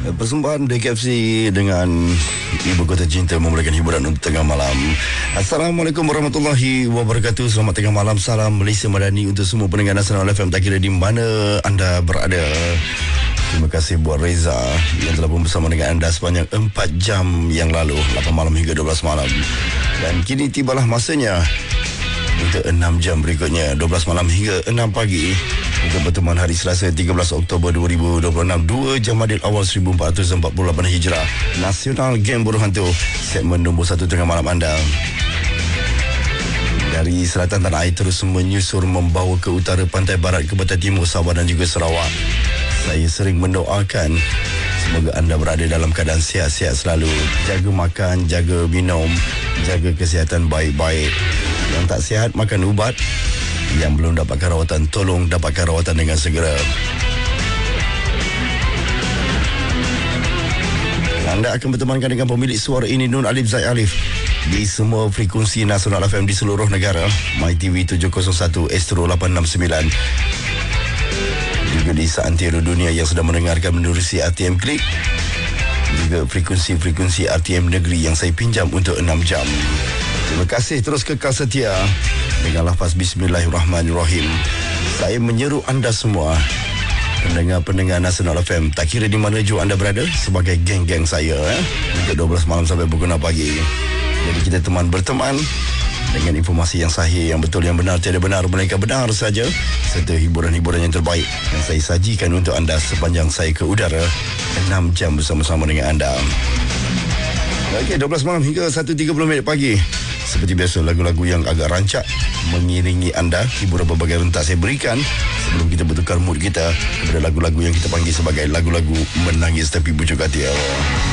Persembahan DKFC dengan Ibu Kota Cinta memulakan hiburan untuk tengah malam. Assalamualaikum warahmatullahi wabarakatuh. Selamat tengah malam. Salam Malaysia Madani untuk semua pendengar Nasional FM, tak kira di mana anda berada. Terima kasih buat Reza yang telah bersama dengan anda sepanjang 4 jam yang lalu, 8 malam hingga 12 malam. Dan kini tibalah masanya untuk 6 jam berikutnya, 12 malam hingga 6 pagi, untuk pertemuan hari Selasa 13 Oktober 2026, 2 Jamadil Awal 1448 Hijrah, Nasional Game Buruh Hantu, segmen nombor 1 tengah malam anda. Dari selatan tanah air terus menyusur membawa ke utara, pantai barat, ke pantai timur, Sabah dan juga Sarawak. Saya sering mendoakan semoga anda berada dalam keadaan sihat-sihat selalu. Jaga makan, jaga minum, jaga kesihatan baik-baik. Yang tak sihat, makan ubat. Yang belum dapatkan rawatan, tolong dapatkan rawatan dengan segera. Anda akan bertemankan dengan pemilik suara ini, Nun Alif Zaid Alif, di semua frekuensi Nasional FM di seluruh negara. MyTV 701, Astro 869. Juga di seantero dunia yang sedang mendengarkan menerusi RTM Klik. Juga frekuensi-frekuensi RTM Negeri yang saya pinjam untuk 6 jam. Terima kasih, terus kekal setia dengan lafaz Bismillahirrahmanirrahim. Saya menyeru anda semua, pendengar-pendengar Nasional FM, tak kira di mana jua anda berada, sebagai geng-geng saya, untuk 12 malam sampai pukul 6 pagi. Jadi kita teman berteman dengan informasi yang sahih, yang betul, yang benar, tiada benar melainkan benar saja, serta hiburan-hiburan yang terbaik yang saya sajikan untuk anda sepanjang saya ke udara 6 jam bersama-sama dengan anda. Okey, 12 malam hingga 1.30 pagi. Seperti biasa, lagu-lagu yang agak rancak mengiringi anda, hiburan berbagai rentak saya berikan sebelum kita bertukar mood kita kepada lagu-lagu yang kita panggil sebagai lagu-lagu menangis tapi bujuk hati.